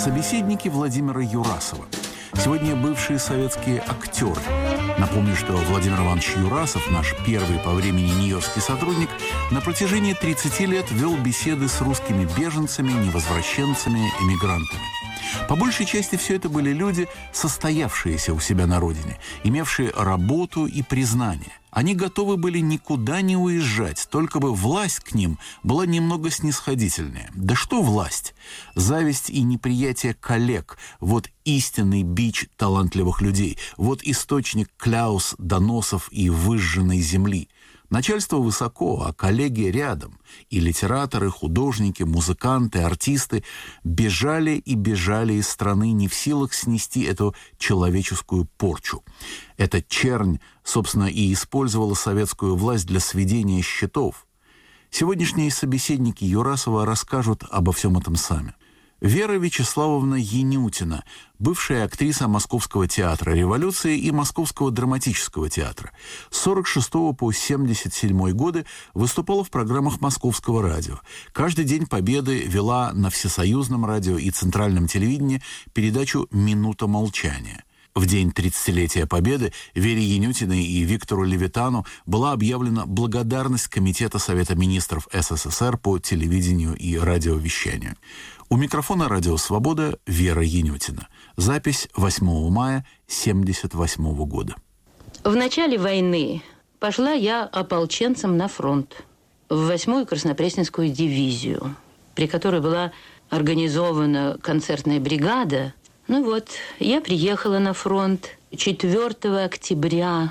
Собеседники Владимира Юрасова. Сегодня бывшие советские актеры. Напомню, что Владимир Иванович Юрасов, наш первый по времени нью-йоркский сотрудник, на протяжении 30 лет вел беседы с русскими беженцами, невозвращенцами, эмигрантами. По большей части все это были люди, состоявшиеся у себя на родине, имевшие работу и признание. Они готовы были никуда не уезжать, только бы власть к ним была немного снисходительнее. Да что власть? Зависть и неприятие коллег – вот истинный бич талантливых людей, вот источник кляус, доносов и выжженной земли. Начальство высоко, а коллеги рядом. И литераторы, художники, музыканты, артисты бежали и бежали из страны, не в силах снести эту человеческую порчу. Эта чернь, собственно, и использовала советскую власть для сведения счетов. Сегодняшние собеседники Юрасова расскажут обо всем этом сами. Вера Вячеславовна Янютина, бывшая актриса Московского театра революции и Московского драматического театра. С 1946 по 1977 годы выступала в программах Московского радио. Каждый день Победы вела на Всесоюзном радио и Центральном телевидении передачу «Минута молчания». В день 30-летия Победы Вере Янютиной и Виктору Левитану была объявлена благодарность Комитета Совета министров СССР по телевидению и радиовещанию. У микрофона «Радио Свобода» Вера Янютина. Запись 8 мая 1978 года. В начале войны пошла я ополченцем на фронт в 8-ю Краснопресненскую дивизию, при которой была организована концертная бригада. Ну вот, я приехала на фронт 4 октября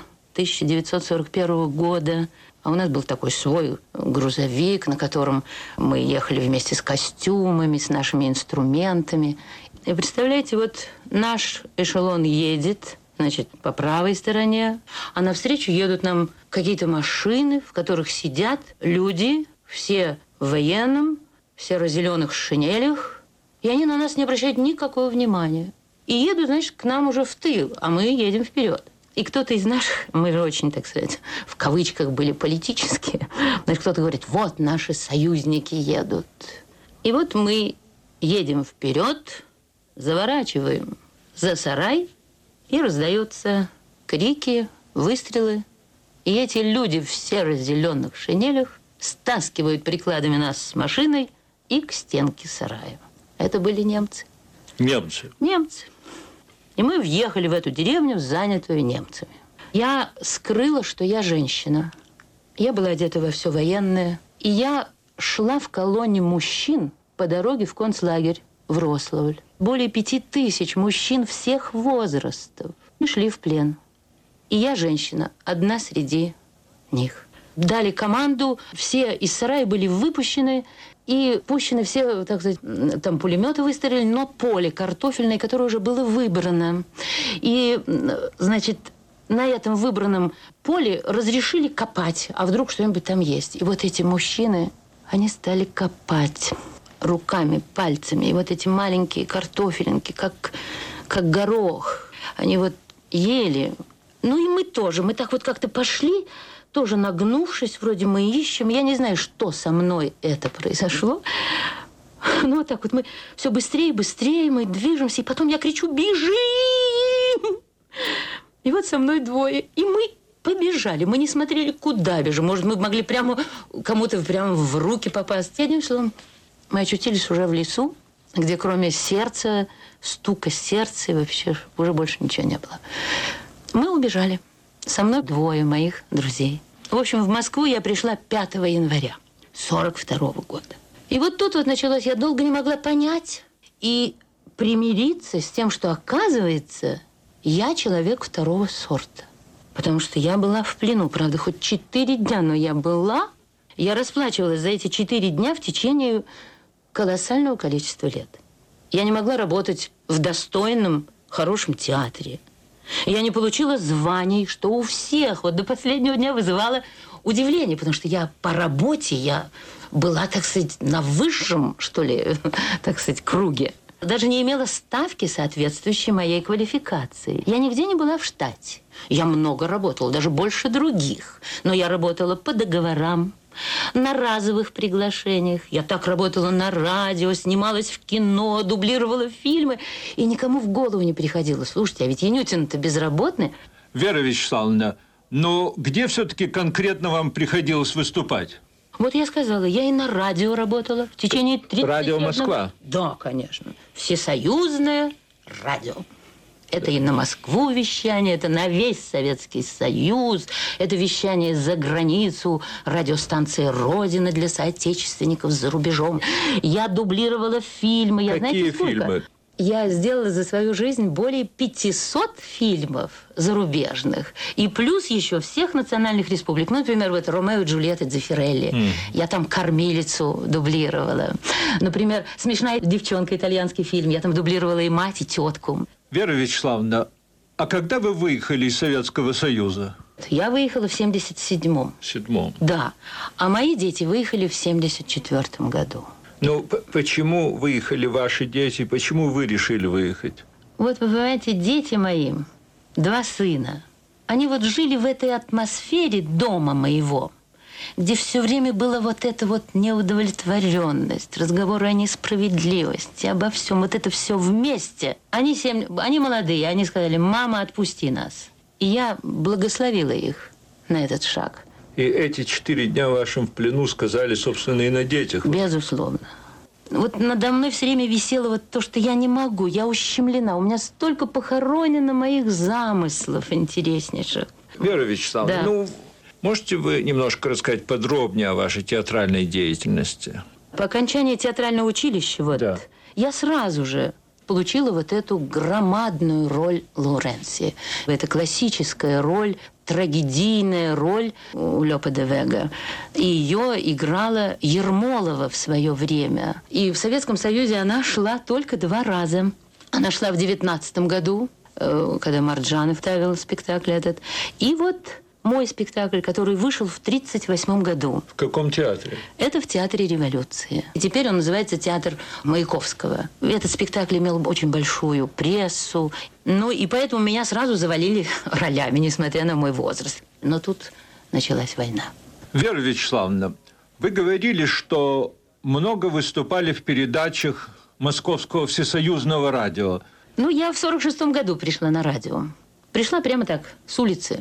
1941 года. А у нас был такой свой грузовик, на котором мы ехали вместе с костюмами, с нашими инструментами. И представляете, вот наш эшелон едет, значит, по правой стороне, а навстречу едут нам какие-то машины, в которых сидят люди, все в военном, в серо-зеленых шинелях, и они на нас не обращают никакого внимания. И едут, значит, к нам уже в тыл, а мы едем вперед. И кто-то из наших, мы же очень, так сказать, в кавычках были политические, значит, кто-то говорит, вот наши союзники едут. И вот мы едем вперед, заворачиваем за сарай, и раздаются крики, выстрелы. И эти люди в серо-зеленых шинелях стаскивают прикладами нас с машиной и к стенке сарая. Это были немцы. Немцы? Немцы. И мы въехали в эту деревню, занятую немцами. Я скрыла, что я женщина. Я была одета во все военное. И я шла в колонне мужчин по дороге в концлагерь в Рославль. Более 5000 мужчин всех возрастов. Мы шли в плен. И я женщина, одна среди них. Дали команду, все из сарая были выпущены, и пущены все, так сказать, там пулеметы выстрелили, но поле картофельное, которое уже было выбрано. И, значит, на этом выбранном поле разрешили копать, а вдруг что-нибудь там есть. И вот эти мужчины, они стали копать руками, пальцами. И вот эти маленькие картофелинки, как горох, они вот ели. Ну и мы тоже, мы так вот как-то пошли, тоже нагнувшись, вроде мы ищем. Я не знаю, что со мной это произошло. Ну, вот так вот мы все быстрее и быстрее, мы движемся. И потом я кричу, бежим! И вот со мной двое. И мы побежали. Мы не смотрели, куда бежим. Может, мы могли прямо кому-то прямо в руки попасть. Одним словом, мы очутились уже в лесу, где кроме сердца, стука сердца, и вообще уже больше ничего не было. Мы убежали. Со мной двое моих друзей. В общем, в Москву я пришла 5 января 1942 года. И вот тут вот началось, я долго не могла понять и примириться с тем, что, оказывается, я человек второго сорта. Потому что я была в плену, правда, хоть 4 дня, но я была. Я расплачивалась за эти 4 дня в течение колоссального количества лет. Я не могла работать в достойном, хорошем театре. Я не получила званий, что у всех вот до последнего дня вызывало удивление, потому что я по работе, я была, так сказать, на высшем, что ли, так сказать, круге. Даже не имела ставки, соответствующей моей квалификации. Я нигде не была в штате. Я много работала, даже больше других. Но я работала по договорам, на разовых приглашениях. Я так работала на радио, снималась в кино, дублировала фильмы. И никому в голову не приходило. Слушайте, а ведь Янютин-то безработный. Вера Вячеславовна, но где все-таки конкретно вам приходилось выступать? Вот я сказала, я и на радио работала в течение 30 Радио лет. Москва? Да, конечно. Всесоюзное радио. Это и на Москву вещание, это на весь Советский Союз, это вещание за границу, радиостанция «Родина» для соотечественников за рубежом. Я дублировала фильмы. Какие знаете, сколько? фильмы? Я сделала за свою жизнь более 500 фильмов зарубежных. И плюс еще всех национальных республик. Ну, например, вот «Ромео и Джульетта» Дзеффирелли. Я там кормилицу дублировала. Например, «Смешная девчонка» итальянский фильм. Я там дублировала и мать, и тетку. Вера Вячеславовна, а когда вы выехали из Советского Союза? Я выехала в 77-м. В 7-м. Да. А мои дети выехали в 74-м году. Ну, почему выехали ваши дети? Почему вы решили выехать? Вот, вы понимаете, дети мои, 2 сына, они вот жили в этой атмосфере дома моего, где все время была вот эта вот неудовлетворенность, разговоры о несправедливости, обо всем, вот это все вместе. Они молодые, они сказали: «Мама, отпусти нас». И я благословила их на этот шаг. И эти 4 дня вашим в плену сказали, собственно, и на детях. Безусловно. Вот надо мной все время висело вот то, что я не могу, я ущемлена. У меня столько похоронено моих замыслов интереснейших. Вера Вячеславовна, Да. ну, можете вы немножко рассказать подробнее о вашей театральной деятельности? По окончании театрального училища Да. я сразу же получила вот эту громадную роль Лоуренси. Это классическая роль, трагедийная роль у Лопе де Вега. И ее играла Ермолова в свое время. И в Советском Союзе она шла только 2 раза. Она шла в 19-м году, когда Марджанов ставил спектакль этот. И вот мой спектакль, который вышел в 1938 году. В каком театре? Это в Театре Революции. И теперь он называется «Театр Маяковского». Этот спектакль имел очень большую прессу. Ну, и поэтому меня сразу завалили ролями, несмотря на мой возраст. Но тут началась война. Вера Вячеславовна, вы говорили, что много выступали в передачах Московского всесоюзного радио. Ну, я в 1946 году пришла на радио. Пришла прямо так, с улицы.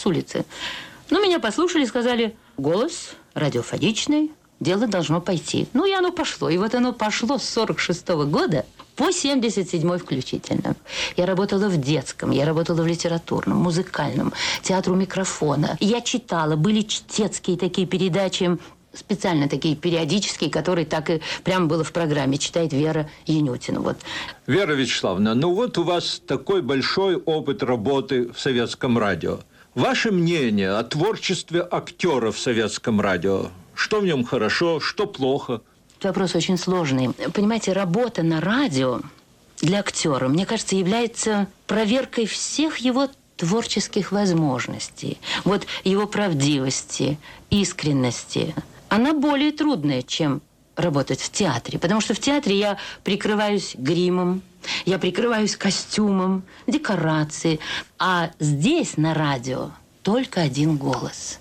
Ну, меня послушали, сказали: «Голос радиофоничный, дело должно пойти». Ну, и оно пошло. И вот оно пошло с 1946 года по 1977 включительно. Я работала в детском, я работала в литературном, музыкальном, театру микрофона. Я читала, были чтецкие такие передачи, специально такие периодические, которые так и прямо было в программе, читает Вера Янютина. Вот. Вера Вячеславовна, ну вот у вас такой большой опыт работы в советском радио. Ваше мнение о творчестве актера в советском радио? Что в нем хорошо, что плохо? Вопрос очень сложный. Понимаете, работа на радио для актера, мне кажется, является проверкой всех его творческих возможностей. Вот его правдивости, искренности. Она более трудная, чем работать в театре. Потому что в театре я прикрываюсь гримом, я прикрываюсь костюмом, декорацией. А здесь, на радио, только один голос.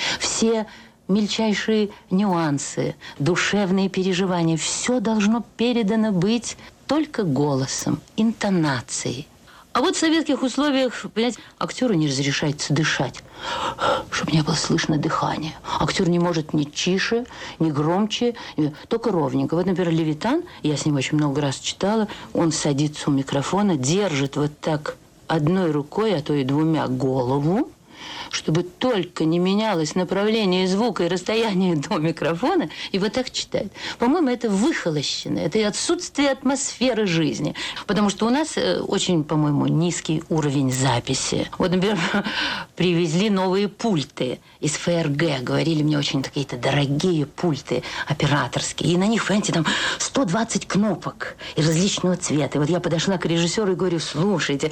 Все мельчайшие нюансы, душевные переживания, все должно передано быть только голосом, интонацией. А вот в советских условиях, понимаете, актеру не разрешается дышать, чтобы не было слышно дыхания. Актер не может ни тише, ни громче, только ровненько. Вот, например, Левитан, я с ним очень много раз читала, он садится у микрофона, держит вот так одной рукой, а то и 2 голову, чтобы только не менялось направление звука и расстояние до микрофона, и вот так читать. По-моему, это выхолощено, это и отсутствие атмосферы жизни. Потому что у нас очень, по-моему, низкий уровень записи. Вот, например, привезли новые пульты из ФРГ. Говорили мне, очень какие-то дорогие пульты операторские. И на них, понимаете, там 120 кнопок и различного цвета. И вот я подошла к режиссеру и говорю: «Слушайте,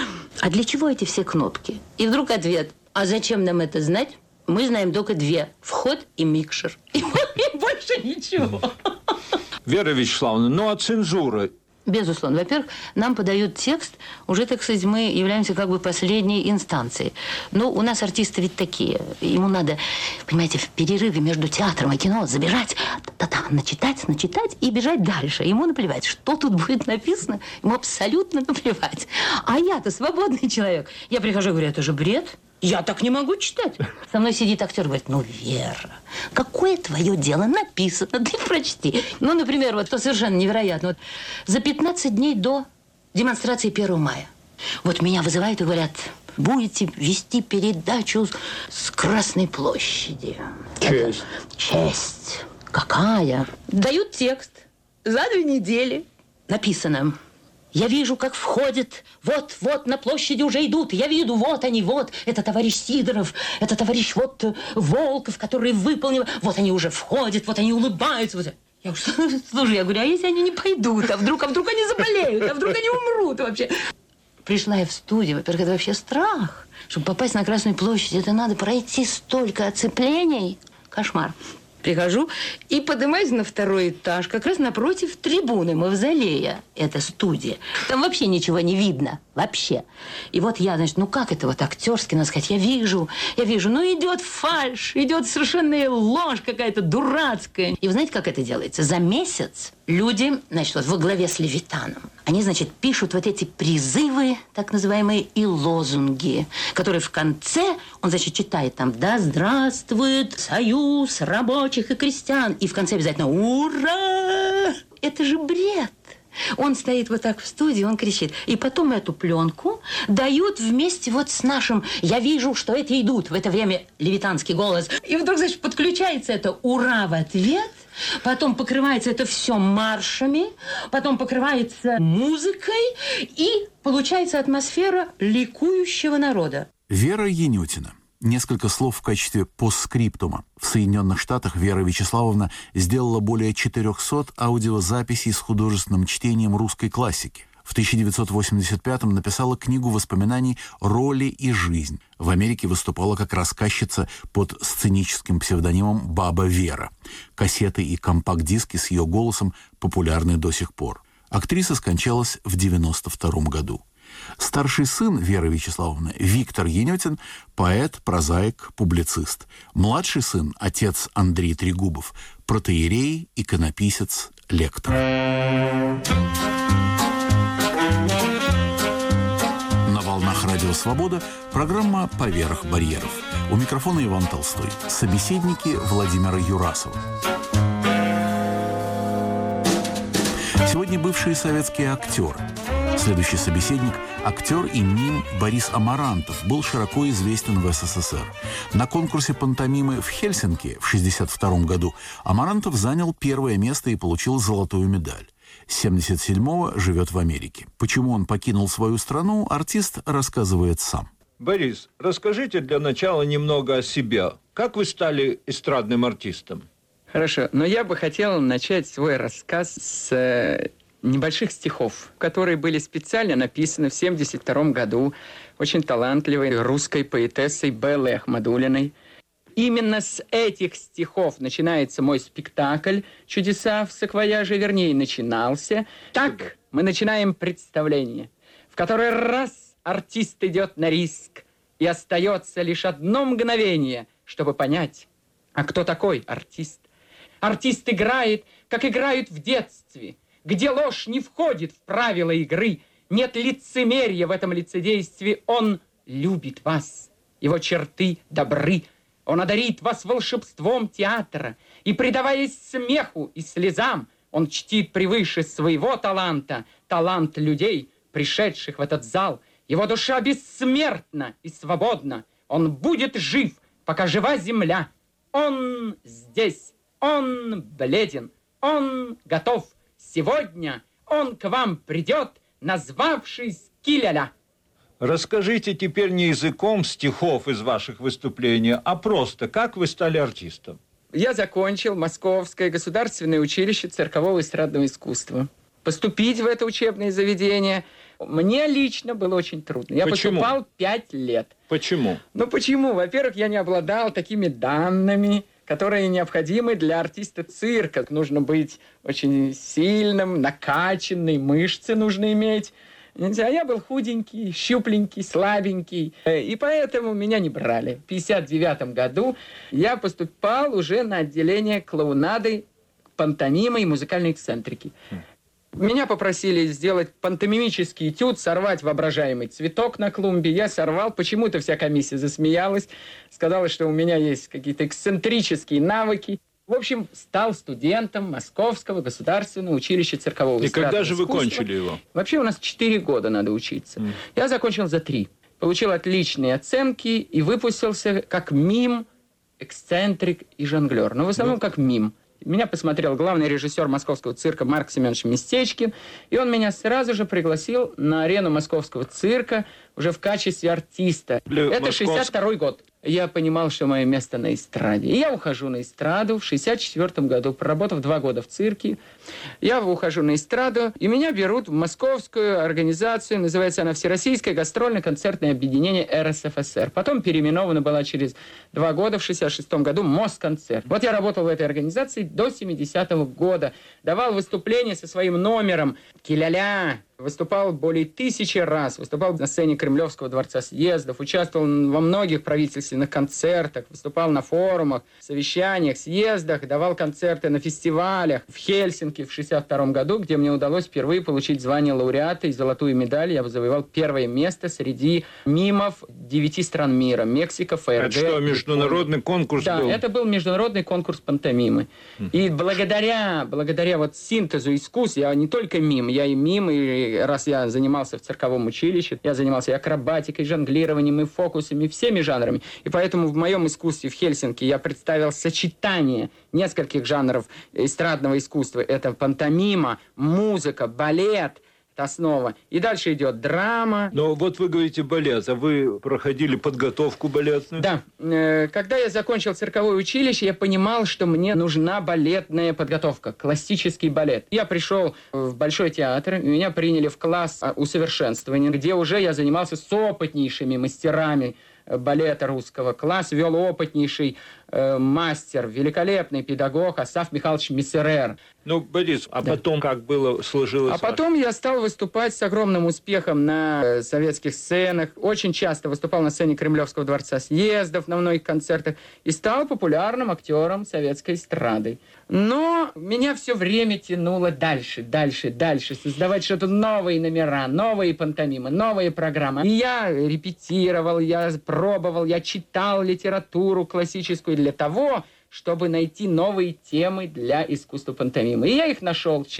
а для чего эти все кнопки?» И вдруг ответ: «А зачем нам это знать? Мы знаем только 2. Вход и микшер». И больше ничего. Вера Вячеславовна, ну а цензура Безусловно. Во-первых, нам подают текст, уже, так сказать, мы являемся как бы последней инстанцией. Но у нас артисты ведь такие. Ему надо, понимаете, в перерыве между театром и кино забежать, начитать и бежать дальше. Ему наплевать, что тут будет написано, ему абсолютно наплевать. А я-то свободный человек. Я прихожу и говорю, это же бред. Я так не могу читать. Со мной сидит актер и говорит, ну, Вера, какое твое дело написано, ты прочти. Ну, например, вот то совершенно невероятно. Вот за 15 дней до демонстрации 1 мая. Вот меня вызывают и говорят, будете вести передачу с Красной площади. Честь. Честь. Какая? Дают текст. За 2 недели написано. Я вижу, как входят, вот на площади уже идут. Я виду, вот они, вот. Это товарищ Сидоров, это товарищ Волков, который выполнил. Вот они уже входят, вот они улыбаются. Вот. Я говорю, слушай, я говорю, а если они не пойдут? А вдруг они заболеют? А вдруг они умрут вообще? Пришла я в студию. Во-первых, это вообще страх. Чтобы попасть на Красную площадь, это надо пройти столько оцеплений. Кошмар. Прихожу и поднимаюсь на 2-й этаж, как раз напротив трибуны мавзолея. Это студия. Там вообще ничего не видно. Вообще. И вот я, значит, ну как это вот актерски, надо сказать, я вижу, ну идет фальшь, идет совершенная ложь какая-то дурацкая. И вы знаете, как это делается? За месяц люди, значит, вот во главе с Левитаном, они, значит, пишут вот эти призывы, так называемые, и лозунги, которые в конце, он, значит, читает там, да здравствует союз рабочих и крестьян. И в конце обязательно ура! Это же бред. Он стоит вот так в студии, он кричит. И потом эту пленку дают вместе вот с нашим «Я вижу, что эти идут». В это время левитанский голос. И вдруг, значит, подключается это «Ура» в ответ. Потом покрывается это все маршами. Потом покрывается музыкой. И получается атмосфера ликующего народа. Вера Янютина. Несколько слов в качестве постскриптума. В Соединенных Штатах Вера Вячеславовна сделала более 400 аудиозаписей с художественным чтением русской классики. В 1985-м написала книгу воспоминаний «Роли и жизнь». В Америке выступала как рассказчица под сценическим псевдонимом «Баба Вера». Кассеты и компакт-диски с ее голосом популярны до сих пор. Актриса скончалась в 1992 году. Старший сын Веры Вячеславовны, Виктор Янютин, поэт, прозаик, публицист. Младший сын, отец Андрей Трегубов, протоиерей, иконописец, лектор. На волнах Радио Свобода программа «Поверх барьеров». У микрофона Иван Толстой. Собеседники Владимира Юрасова. Сегодня бывшие советские актеры. Следующий собеседник – актер и мим Борис Амарантов, был широко известен в СССР. На конкурсе пантомимы в Хельсинки в 1962 году Амарантов занял 1-е место и получил золотую медаль. С 1977-го живет в Америке. Почему он покинул свою страну, артист рассказывает сам. Борис, расскажите для начала немного о себе. Как вы стали эстрадным артистом? Хорошо, но я бы хотел начать свой рассказ с небольших стихов, которые были специально написаны в 1972 году очень талантливой русской поэтессой Беллой Ахмадуллиной. Именно с этих стихов начинается мой спектакль «Чудеса в саквояже», вернее, начинался. Так мы начинаем представление, в который раз артист идет на риск, и остается лишь одно мгновение, чтобы понять, а кто такой артист. Артист играет, как играют в детстве, где ложь не входит в правила игры, нет лицемерия в этом лицедействе. Он любит вас, его черты добры. Он одарит вас волшебством театра, и, предаваясь смеху и слезам, он чтит превыше своего таланта талант людей, пришедших в этот зал. Его душа бессмертна и свободна. Он будет жив, пока жива земля. Он здесь, он бледен, он готов. Сегодня он к вам придет, назвавшись Киляля. Расскажите теперь не языком стихов из ваших выступлений, а просто, как вы стали артистом? Я закончил Московское государственное училище циркового и эстрадного искусства. Поступить в это учебное заведение мне лично было очень трудно. Я поступал 5 лет. Почему? Ну почему? Во-первых, я не обладал такими данными, которые необходимы для артиста цирка. Нужно быть очень сильным, накачанным, мышцы нужно иметь. А я был худенький, щупленький, слабенький, и поэтому меня не брали. В 1959 году я поступал уже на отделение клоунады, пантомимы и музыкальной эксцентрики. Меня попросили сделать пантомимический этюд, сорвать воображаемый цветок на клумбе. Я сорвал. Почему-то вся комиссия засмеялась. Сказала, что у меня есть какие-то эксцентрические навыки. В общем, стал студентом Московского государственного училища циркового и когда же искусства. вы кончили его? Вообще у нас 4 года надо учиться. Я закончил за 3. Получил отличные оценки и выпустился как мим, эксцентрик и жонглер. Но в основном как мим. Меня посмотрел главный режиссер московского цирка Марк Семенович Местечкин, и он меня сразу же пригласил на арену московского цирка уже в качестве артиста. Это 62-й год. Я понимал, что мое место на эстраде. И я ухожу на эстраду в 64-м году, проработав 2 года в цирке. Я ухожу на эстраду, и меня берут в московскую организацию, называется она Всероссийское гастрольно-концертное объединение РСФСР. Потом переименована была через 2 года, в 66-м году, Москонцерт. Вот я работал в этой организации до 70-го года. Давал выступления со своим номером «Киля-ля». Выступал более 1000 раз, выступал на сцене Кремлевского дворца съездов, участвовал во многих правительственных концертах, выступал на форумах, совещаниях, съездах, давал концерты на фестивалях в Хельсинки в 1962 году, где мне удалось впервые получить звание лауреата и золотую медаль. Я завоевал 1 место среди мимов 9 стран мира. Мексика, ФРГ. Это что, международный конкурс был? Да, это был международный конкурс пантомимы. И благодаря вот синтезу искусств, я не только мим, я и мим, и раз я занимался в цирковом училище, я занимался и акробатикой, и жонглированием, и фокусами, и всеми жанрами. И поэтому в моем искусстве в Хельсинки я представил сочетание нескольких жанров эстрадного искусства. Это пантомима, музыка, балет, это основа. И дальше идет драма. Но вот вы говорите балет, а вы проходили подготовку балетную? Да. Когда я закончил цирковое училище, я понимал, что мне нужна балетная подготовка, классический балет. Я пришел в Большой театр, и меня приняли в класс усовершенствования, где уже я занимался с опытнейшими мастерами балета русского. Класс вел опытнейший мастер, великолепный педагог Асаф Михайлович Миссерер. Ну, Борис, потом как было, сложилось? А потом я стал выступать с огромным успехом на советских сценах. Очень часто выступал на сцене Кремлевского дворца съездов, на многих концертах. И стал популярным актером советской эстрады. Но меня все время тянуло дальше, создавать что-то новые номера, новые пантомимы, новые программы. И я репетировал, я пробовал, я читал литературу классическую для того, чтобы найти новые темы для искусства пантомимы. И я их нашел. В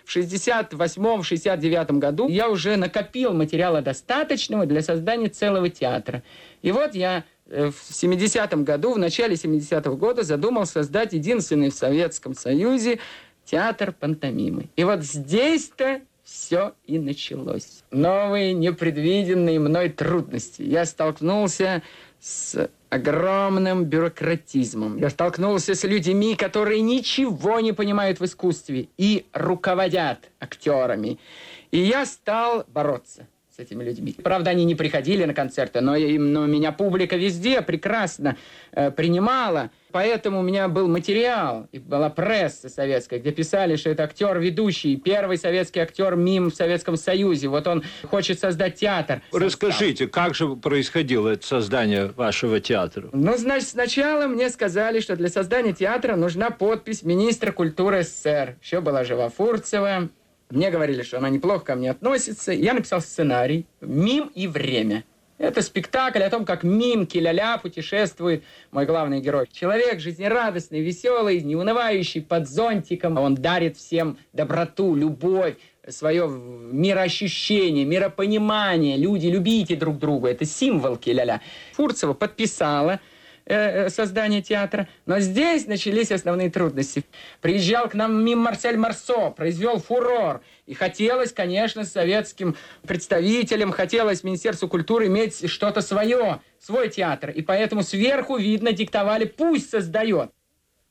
68-69 году я уже накопил материала достаточного для создания целого театра. И вот я в 70-м году, в начале 70-го года задумал создать единственный в Советском Союзе театр пантомимы. И вот здесь-то все и началось. Новые, непредвиденные мной трудности. Я столкнулся с огромным бюрократизмом. Я столкнулся с людьми, которые ничего не понимают в искусстве и руководят актерами. И я стал бороться с этими людьми. Правда, они не приходили на концерты, но меня публика везде прекрасно принимала. Поэтому у меня был материал, и была пресса советская, где писали, что это актер-ведущий, первый советский актер-мим в Советском Союзе. Вот он хочет создать театр. Расскажите, как же происходило это создание вашего театра? Ну, значит, сначала мне сказали, что для создания театра нужна подпись министра культуры СССР. Еще была жива Фурцева. Мне говорили, что она неплохо ко мне относится. Я написал сценарий «Мим и время». Это спектакль о том, как мим Киля-ля путешествует, мой главный герой. Человек жизнерадостный, веселый, неунывающий, под зонтиком. Он дарит всем доброту, любовь, свое мироощущение, миропонимание. Люди, любите друг друга. Это символ Киля-ля. Фурцева подписала создание театра. Но здесь начались основные трудности. Приезжал к нам мим Марсель Марсо, произвел фурор. И хотелось, конечно, советским представителям, хотелось Министерству культуры иметь что-то свое, свой театр. И поэтому сверху, видно, диктовали, пусть создает.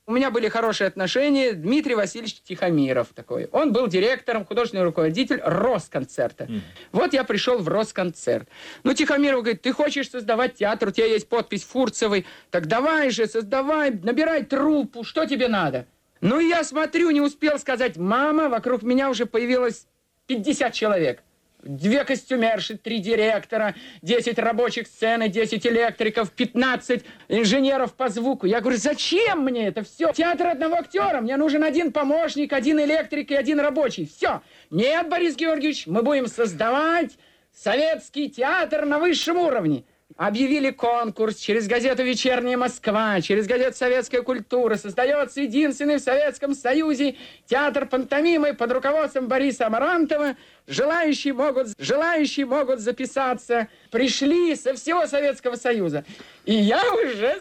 У меня были хорошие отношения. Дмитрий Васильевич Тихомиров такой. Он был директором, художественный руководитель Росконцерта. Вот я пришел в Росконцерт. Ну, Тихомиров говорит, ты хочешь создавать театр, у тебя есть подпись Фурцевой, так давай же, создавай, набирай труппу, что тебе надо? Ну, я смотрю, не успел сказать, мама, вокруг меня уже появилось 50 человек. 2 костюмерши, 3 директора, 10 рабочих сцены, 10 электриков, 15 инженеров по звуку. Я говорю, зачем мне это все? Театр одного актера, мне нужен 1 помощник, 1 электрик и 1 рабочий. Все. Нет, Борис Георгиевич, мы будем создавать советский театр на высшем уровне. Объявили конкурс через газету «Вечерняя Москва», через газету «Советская культура». Создается единственный в Советском Союзе театр пантомимы под руководством Бориса Амарантова. Желающие могут записаться. Пришли со всего Советского Союза. И я уже